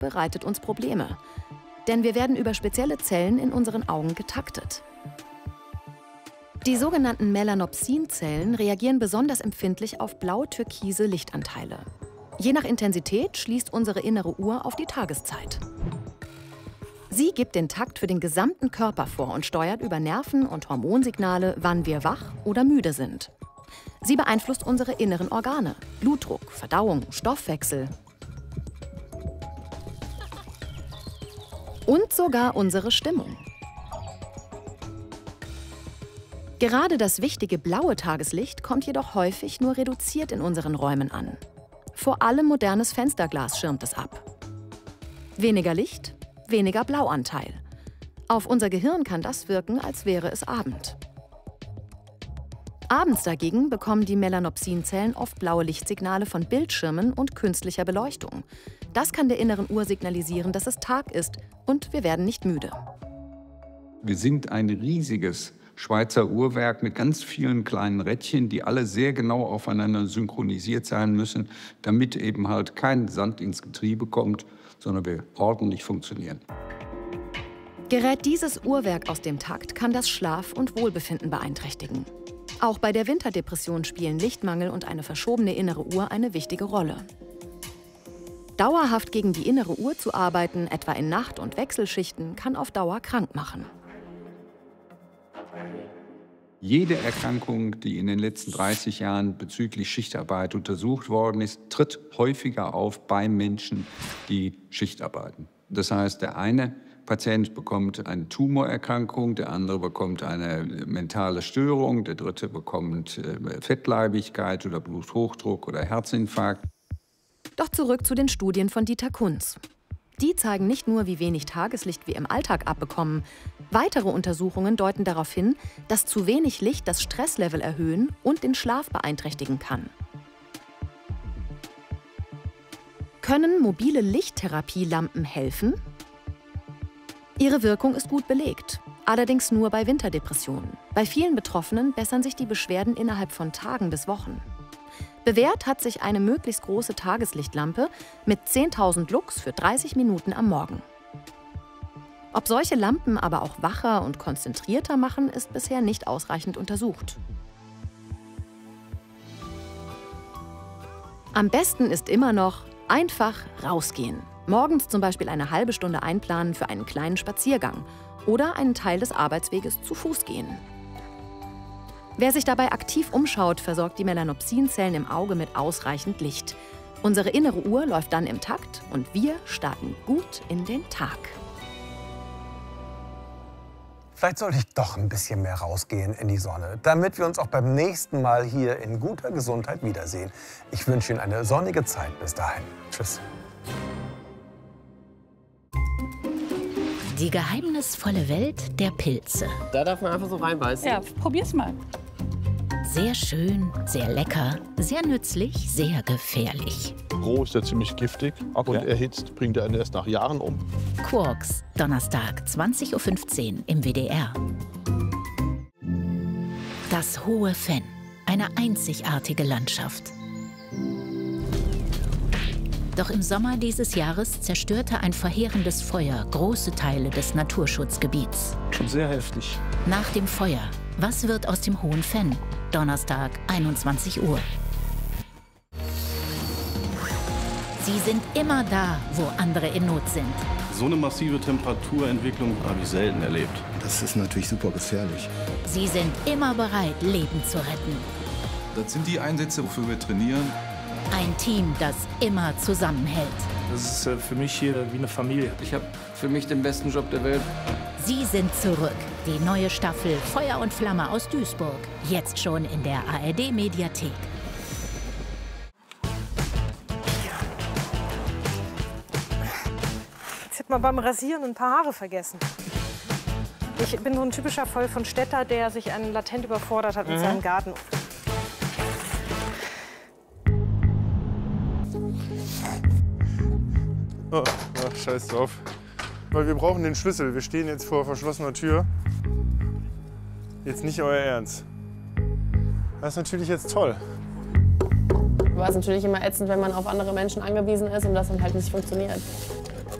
bereitet uns Probleme. Denn wir werden über spezielle Zellen in unseren Augen getaktet. Die sogenannten Melanopsin-Zellen reagieren besonders empfindlich auf blau-türkise Lichtanteile. Je nach Intensität schließt unsere innere Uhr auf die Tageszeit. Sie gibt den Takt für den gesamten Körper vor und steuert über Nerven- und Hormonsignale, wann wir wach oder müde sind. Sie beeinflusst unsere inneren Organe, Blutdruck, Verdauung, Stoffwechsel und sogar unsere Stimmung. Gerade das wichtige blaue Tageslicht kommt jedoch häufig nur reduziert in unseren Räumen an. Vor allem modernes Fensterglas schirmt es ab. Weniger Licht, weniger Blauanteil. Auf unser Gehirn kann das wirken, als wäre es Abend. Abends dagegen bekommen die Melanopsin-Zellen oft blaue Lichtsignale von Bildschirmen und künstlicher Beleuchtung. Das kann der inneren Uhr signalisieren, dass es Tag ist und wir werden nicht müde. Wir sind ein riesiges Schweizer Uhrwerk mit ganz vielen kleinen Rädchen, die alle sehr genau aufeinander synchronisiert sein müssen, damit eben halt kein Sand ins Getriebe kommt, sondern wir ordentlich funktionieren. Gerät dieses Uhrwerk aus dem Takt, kann das Schlaf- und Wohlbefinden beeinträchtigen. Auch bei der Winterdepression spielen Lichtmangel und eine verschobene innere Uhr eine wichtige Rolle. Dauerhaft gegen die innere Uhr zu arbeiten, etwa in Nacht- und Wechselschichten, kann auf Dauer krank machen. Jede Erkrankung, die in den letzten 30 Jahren bezüglich Schichtarbeit untersucht worden ist, tritt häufiger auf bei Menschen, die Schicht arbeiten. Das heißt, der eine Patient bekommt eine Tumorerkrankung, der andere bekommt eine mentale Störung, der dritte bekommt Fettleibigkeit oder Bluthochdruck oder Herzinfarkt. Doch zurück zu den Studien von Dieter Kunz. Die zeigen nicht nur, wie wenig Tageslicht wir im Alltag abbekommen. Weitere Untersuchungen deuten darauf hin, dass zu wenig Licht das Stresslevel erhöhen und den Schlaf beeinträchtigen kann. Können mobile Lichttherapielampen helfen? Ihre Wirkung ist gut belegt, allerdings nur bei Winterdepressionen. Bei vielen Betroffenen bessern sich die Beschwerden innerhalb von Tagen bis Wochen. Bewährt hat sich eine möglichst große Tageslichtlampe mit 10.000 Lux für 30 Minuten am Morgen. Ob solche Lampen aber auch wacher und konzentrierter machen, ist bisher nicht ausreichend untersucht. Am besten ist immer noch einfach rausgehen. Morgens zum Beispiel eine halbe Stunde einplanen für einen kleinen Spaziergang oder einen Teil des Arbeitsweges zu Fuß gehen. Wer sich dabei aktiv umschaut, versorgt die Melanopsin-Zellen im Auge mit ausreichend Licht. Unsere innere Uhr läuft dann im Takt und wir starten gut in den Tag. Vielleicht sollte ich doch ein bisschen mehr rausgehen in die Sonne, damit wir uns auch beim nächsten Mal hier in guter Gesundheit wiedersehen. Ich wünsche Ihnen eine sonnige Zeit. Bis dahin. Tschüss. Die geheimnisvolle Welt der Pilze. Da darf man einfach so reinbeißen. Ja, probier's mal. Sehr schön, sehr lecker, sehr nützlich, sehr gefährlich. Roh ist er ziemlich giftig und erhitzt bringt er ihn erst nach Jahren um. Quarks, Donnerstag, 20:15 Uhr im WDR. Das Hohe Fenn, eine einzigartige Landschaft. Doch im Sommer dieses Jahres zerstörte ein verheerendes Feuer große Teile des Naturschutzgebiets. Schon sehr heftig. Nach dem Feuer, was wird aus dem Hohen Fenn? Donnerstag, 21 Uhr. Sie sind immer da, wo andere in Not sind. So eine massive Temperaturentwicklung habe ich selten erlebt. Das ist natürlich super gefährlich. Sie sind immer bereit, Leben zu retten. Das sind die Einsätze, wofür wir trainieren. Ein Team, das immer zusammenhält. Das ist für mich hier wie eine Familie. Ich habe für mich den besten Job der Welt. Sie sind zurück. Die neue Staffel Feuer und Flamme aus Duisburg. Jetzt schon in der ARD-Mediathek. Jetzt hat man beim Rasieren ein paar Haare vergessen. Ich bin so ein typischer Fall von Städter, der sich latent überfordert hat mit seinem Garten. Oh, scheiß drauf. Weil wir brauchen den Schlüssel. Wir stehen jetzt vor verschlossener Tür. Jetzt nicht euer Ernst. Das ist natürlich jetzt toll. War es natürlich immer ätzend, wenn man auf andere Menschen angewiesen ist und das dann halt nicht funktioniert.